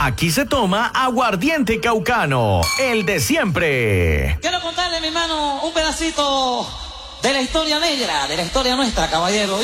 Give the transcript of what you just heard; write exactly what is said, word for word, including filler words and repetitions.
Aquí se toma aguardiente caucano, el de siempre. Quiero contarle, mi hermano, un pedacito de la historia negra, de la historia nuestra, caballero.